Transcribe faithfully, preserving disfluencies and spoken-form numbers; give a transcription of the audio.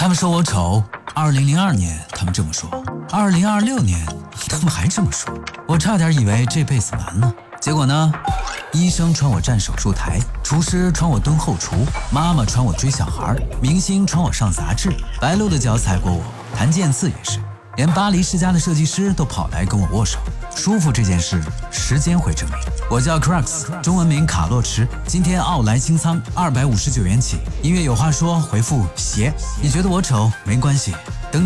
他们说我丑，二零零二年他们这么说，二零二六年他们还这么说，我差点以为这辈子完了。结果呢，医生传我站手术台，厨师传我蹲后厨，妈妈传我追小孩，明星传我上杂志，白鹿的脚踩过我，谭健次也是，连巴黎世家的设计师都跑来跟我握手。舒服这件事，时间会证明。我叫 Crux， 中文名卡洛驰，今天奥莱清仓二百五十九元起。音乐有话说，回复鞋。你觉得我丑没关系，